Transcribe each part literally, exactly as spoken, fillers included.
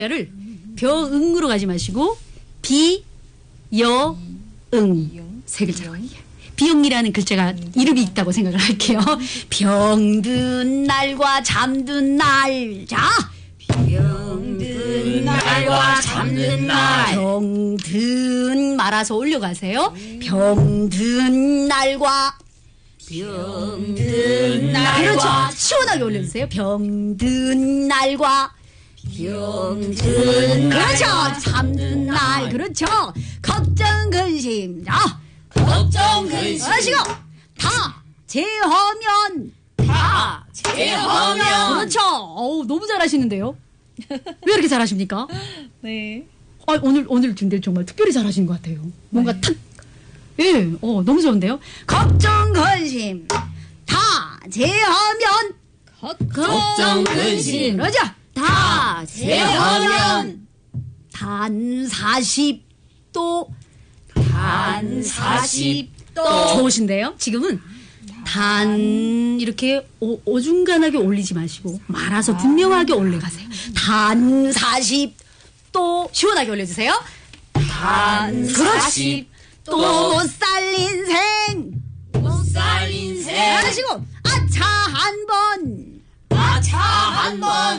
를 벼응으로 가지 마시고 비, 여, 응 세 글자로 가요. 비영이라는 글자가 이름이 있다고 생각을 할게요. 병든 날과 잠든 날. 자, 병든 날과 잠든 날. 병든 말아서 올려가세요. 병든 날과 병든 날과. 그렇죠. 시원하게 올려주세요. 병든 날과 병든 날. 그렇죠. 잠든 날. 그렇죠. 걱정 근심. 자, 걱정 근심. 하시고 다 제허면 다 제허면. 그렇죠. 어우, 너무 잘하시는데요. 왜 이렇게 잘하십니까? 네. 아, 오늘 오늘 근데 정말 특별히 잘하시는 것 같아요. 뭔가 네. 탁. 예, 어 너무 좋은데요. 걱정 근심 다 제허면 걱정 근심. 그러죠. 다 제허면 단 사십 도 단 사십 도. 좋으신데요. 지금은 단 이렇게 오, 오중간하게 올리지 마시고 말아서 분명하게 올려가세요. 단 사십 도 시원하게 올려주세요. 단 사십 도. 못 살 인생 못 살 인생. 하시고 아차 한번 아차 한번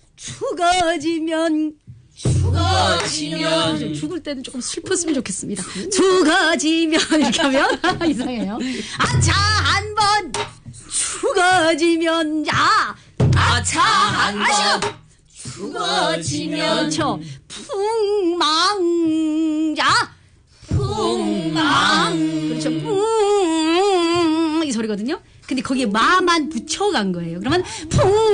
죽어지면 죽어지면. 죽을 때는 조금 슬펐으면 좋겠습니다. 죽어지면 이렇게 하면 이상해요. 아차 한번 죽어지면 자 아차 한번 아시고 죽어지면. 그렇죠. 풍망자 풍망. 그렇죠. 풍 이 소리거든요. 근데 거기에 마만 붙여간 거예요. 그러면 풍